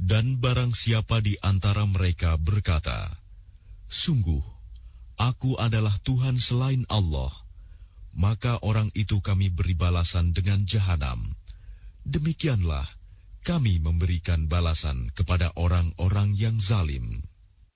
Dan barang siapa di antara mereka berkata, "Sungguh, aku adalah Tuhan selain Allah," maka orang itu kami beri balasan dengan jahanam. Demikianlah kami memberikan balasan kepada orang-orang yang zalim.